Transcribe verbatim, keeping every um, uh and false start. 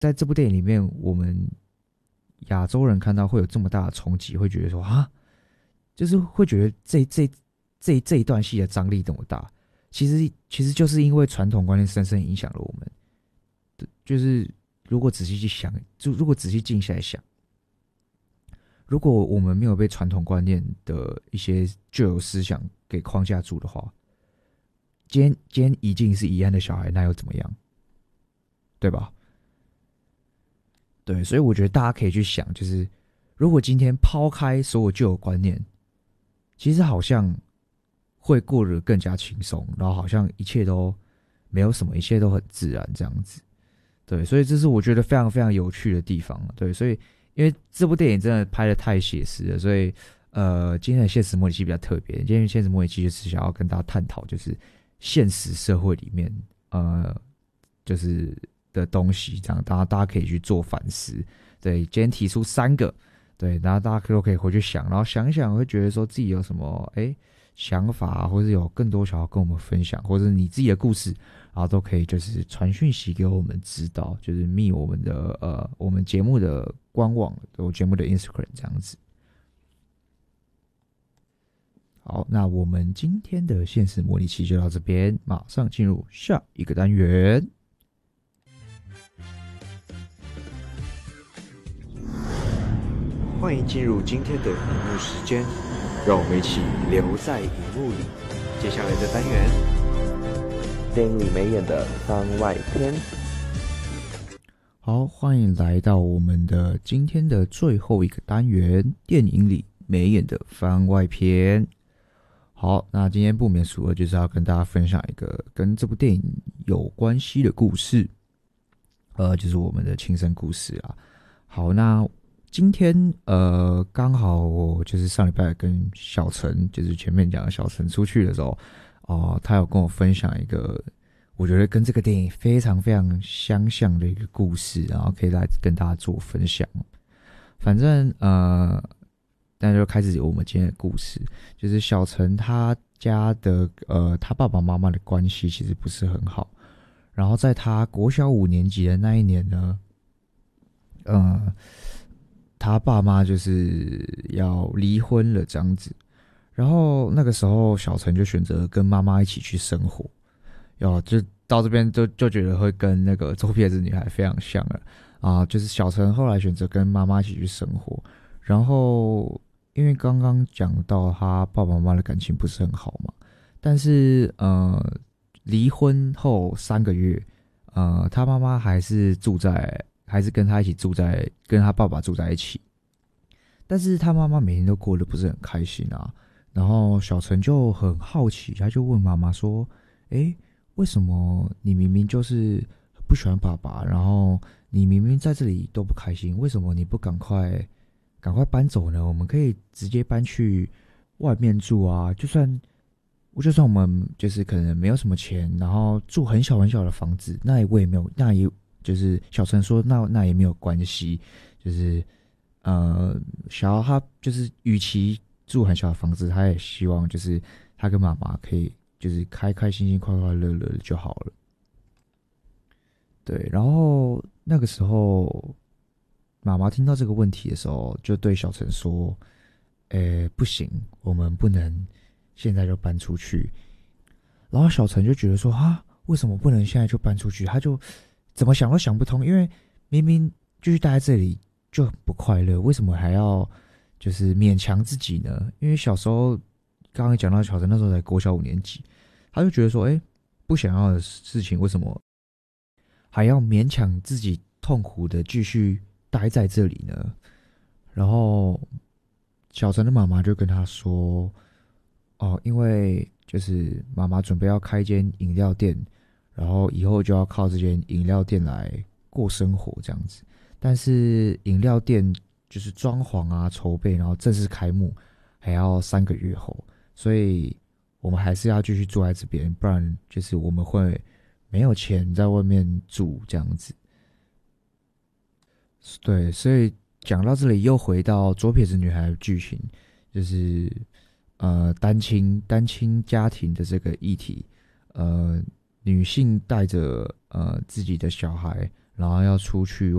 在这部电影里面，我们亚洲人看到会有这么大的冲击，会觉得说啊，就是会觉得这这这这一段戏的张力这么大，其实其实就是因为传统观念深深影响了我们。就是如果仔细去想，就如果仔细静下来想，如果我们没有被传统观念的一些旧有思想给框架住的话，今天今天一定是怡安的小孩，那又怎么样？对吧？对，所以我觉得大家可以去想，就是如果今天抛开所有旧有观念，其实好像会过得更加轻松，然后好像一切都没有什么，一切都很自然这样子。对，所以这是我觉得非常非常有趣的地方。对，所以因为这部电影真的拍得太写实了，所以呃，今天的现实模拟器比较特别。今天的现实模拟器就是想要跟大家探讨，就是现实社会里面呃，就是的东西，这样大家大家可以去做反思。对，今天提出三个，对，然后大家都可以回去想，然后想一想，会觉得说自己有什么哎想法，或者有更多想要跟我们分享，或者是你自己的故事。然后都可以就是传讯息给我们知道，就是密我们的呃我们节目的官网，我节目的 Instagram 这样子。好，那我们今天的现实模拟器就到这边，马上进入下一个单元。欢迎进入今天的荧幕时间，让我们一起留在荧幕里。接下来的单元。 电影里没演的番外篇。 好，欢迎来到我们的今天的最后一个单元——电影里没演的番外篇。好，那今天不免俗的就是要跟大家分享一个跟这部电影有关系的故事，呃，就是我们的亲身故事啊。好，那今天呃，刚好我就是上礼拜跟小陈，就是前面讲的小陈出去的时候。哦，他有跟我分享一个我觉得跟这个电影非常非常相像的一个故事，然后可以来跟大家做分享。反正呃，那就开始我们今天的故事。就是小陈他家的呃，他爸爸妈妈的关系其实不是很好。然后在他国小五年级的那一年呢，呃，他爸妈就是要离婚了这样子。然后那个时候，小陈就选择跟妈妈一起去生活，要就到这边就就觉得会跟那个左撇子女孩非常像了啊。就是小陈后来选择跟妈妈一起去生活，然后因为刚刚讲到他爸爸妈妈的感情不是很好嘛，但是呃离婚后三个月，呃他妈妈还是住在，还是跟他一起住在，跟他爸爸住在一起，但是他妈妈每天都过得不是很开心啊。然后小陈就很好奇，他就问妈妈说：“诶，为什么你明明就是不喜欢爸爸，然后你明明在这里都不开心，为什么你不赶快赶快搬走呢？我们可以直接搬去外面住啊！就算就算我们就是可能没有什么钱，然后住很小很小的房子，那我也没有，那也就是小陈说那那也没有关系，就是呃，想要他就是与其住很小的房子，他也希望就是他跟妈妈可以就是开开心心、快快乐乐的就好了。对，然后那个时候妈妈听到这个问题的时候，就对小陈说：“诶，不行，我们不能现在就搬出去。”然后小陈就觉得说：“啊，为什么不能现在就搬出去？”他就怎么想都想不通，因为明明继续待在这里就很不快乐，为什么还要就是勉强自己呢？因为小时候刚刚讲到小陈那时候才国小五年级，他就觉得说，哎，不想要的事情为什么还要勉强自己痛苦的继续待在这里呢？然后小陈的妈妈就跟他说，哦，因为就是妈妈准备要开一间饮料店，然后以后就要靠这间饮料店来过生活这样子。但是饮料店就是装潢啊、筹备，然后正式开幕还要三个月后，所以我们还是要继续住在这边，不然就是我们会没有钱在外面住这样子。对，所以讲到这里又回到左撇子女孩的剧情，就是呃单亲单亲家庭的这个议题，呃女性带着呃自己的小孩， 然后要出去